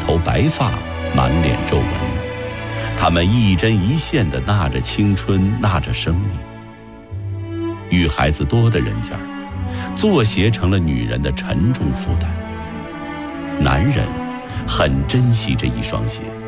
头白发，满脸皱纹，他们一针一线地纳着青春，纳着生命。与孩子多的人家，做鞋成了女人的沉重负担。男人很珍惜这一双鞋，